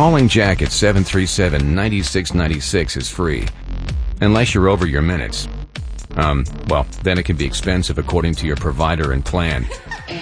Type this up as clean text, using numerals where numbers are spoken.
Calling Jack at 737-9696 is free. Unless you're over your minutes. Well, then it can be expensive according to your provider and plan.